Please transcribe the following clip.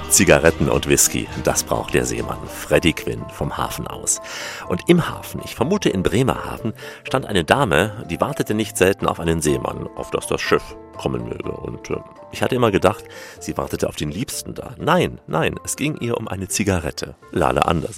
Zigaretten und Whisky, das braucht der Seemann, Freddie Quinn vom Hafen aus. Und im Hafen, ich vermute in Bremerhaven, stand eine Dame, die wartete nicht selten auf einen Seemann, auf dass das Schiff kommen möge. Und ich hatte immer gedacht, sie wartete auf den Liebsten da. Nein, es ging ihr um eine Zigarette. Lale anders.